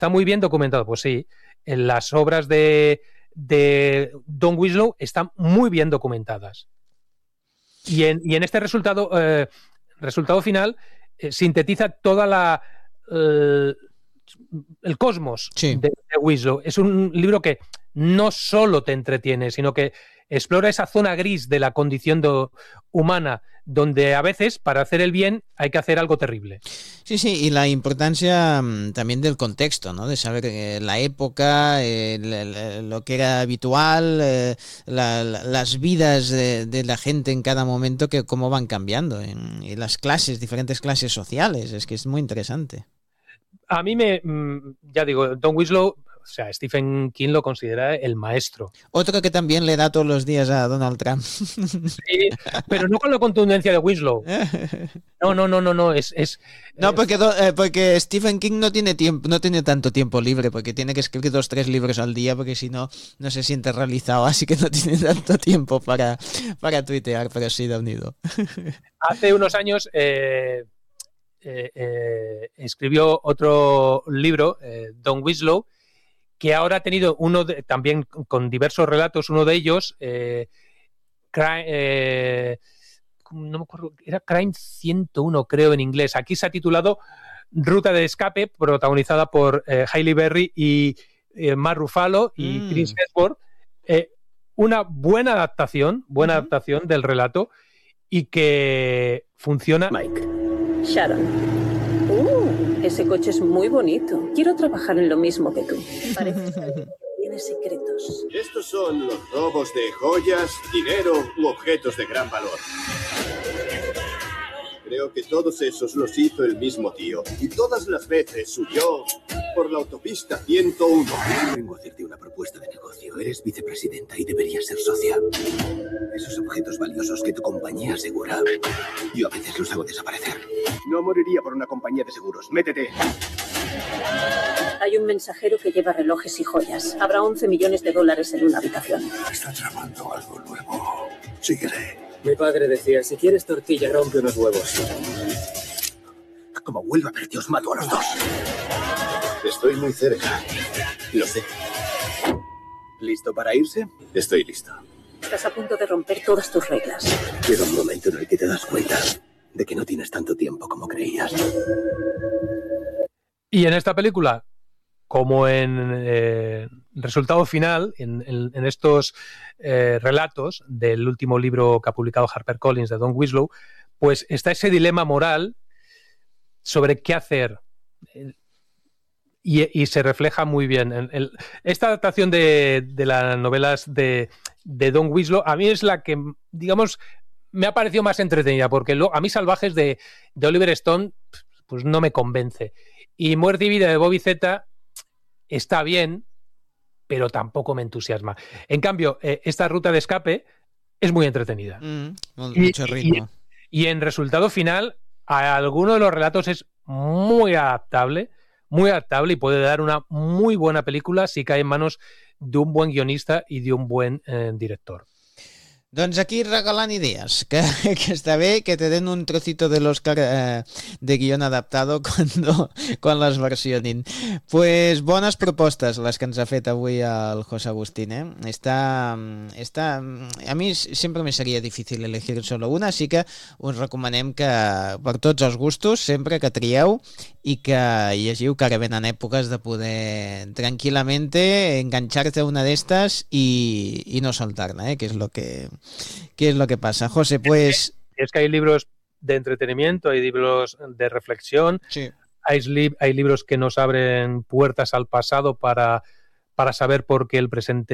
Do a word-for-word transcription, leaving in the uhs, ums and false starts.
está muy bien documentado. Pues sí, en las obras de, de Don Winslow están muy bien documentadas. Y en, y en este resultado, eh, resultado final eh, sintetiza toda la eh, el cosmos sí. de, de Winslow. Es un libro que no solo te entretiene, sino que explora esa zona gris de la condición de, humana, donde a veces para hacer el bien hay que hacer algo terrible. Sí, sí, y la importancia mmm, también del contexto, ¿no? De saber eh, la época, eh, la, la, lo que era habitual, eh, la, la, las vidas de, de la gente en cada momento, que cómo van cambiando, en, y las clases, diferentes clases sociales. Es que es muy interesante. A mí me, ya digo, Don Winslow, o sea, Stephen King lo considera el maestro. Otro que también le da todos los días a Donald Trump. Sí, pero no con la contundencia de Winslow. No, no, no, no, no, es... es no, porque, eh, porque Stephen King no tiene tiempo, no tiene tanto tiempo libre, porque tiene que escribir dos, tres libros al día, porque si no, no se siente realizado, así que no tiene tanto tiempo para, para tuitear, pero sí da unido. Hace unos años... Eh, Eh, eh, escribió otro libro, eh, Don Winslow, que ahora ha tenido uno de, también con diversos relatos, uno de ellos, eh, crime, eh, no me acuerdo, era Crime ciento uno, creo, en inglés. Aquí se ha titulado Ruta de Escape, protagonizada por eh, Halle Berry y eh, Mark Ruffalo y mm. Chris Hemsworth. Eh, una buena adaptación, buena uh-huh. adaptación del relato y que funciona. Mike. Sharon. Uh, ese coche es muy bonito. Quiero trabajar en lo mismo que tú. Parece que tiene secretos. Estos son los robos de joyas, dinero u objetos de gran valor. Creo que todos esos los hizo el mismo tío. Y todas las veces subió por la autopista ciento uno. Vengo a hacerte una propuesta de negocio. Eres vicepresidenta y deberías ser socia. Esos objetos valiosos que tu compañía asegura, yo a veces los hago desaparecer. No moriría por una compañía de seguros. Métete. Hay un mensajero que lleva relojes y joyas. Habrá once millones de dólares en una habitación. Está tramando algo nuevo. Síguele. Mi padre decía, si quieres tortilla, rompe unos huevos. Como vuelva a verte, os mato a los dos. Estoy muy cerca. Lo sé. ¿Listo para irse? Estoy listo. Estás a punto de romper todas tus reglas. Llega un momento en el que te das cuenta de que no tienes tanto tiempo como creías. Y en esta película, como en eh, resultado final, en, en, en estos eh, relatos del último libro que ha publicado HarperCollins de Don Winslow, pues está ese dilema moral sobre qué hacer. Y, y se refleja muy bien. En, en, esta adaptación de, de las novelas de, de Don Winslow, a mí es la que, digamos, me ha parecido más entretenida, porque lo, a mí Salvajes de, de Oliver Stone, pues no me convence. Y Muerte y Vida de Bobby Z está bien, pero tampoco me entusiasma. En cambio, eh, esta Ruta de Escape es muy entretenida. Mm, mucho y, ritmo. Y, y en resultado final, a alguno de los relatos es muy adaptable, muy adaptable y puede dar una muy buena película si cae en manos de un buen guionista y de un buen eh, director. Doncs aquí regalant idees, que, que està bé que te den un trocito de l'Oscar eh, de guión adaptado cuando, quan les versionin. Pues bones propostes les que ens ha fet avui el José Agustín, eh? Està, està, a mi sempre me seria difícil elegir solo una, així que us recomanem que per tots els gustos, sempre que trieu i que llegiu, que ara venen èpoques de poder tranquil·lamente engancharte a una d'estes i, i no soltar-la, eh? Que és lo que ¿Qué es lo que pasa? José, pues... Es que hay libros de entretenimiento, hay libros de reflexión, sí. hay, li- hay libros que nos abren puertas al pasado para, para saber por qué el presente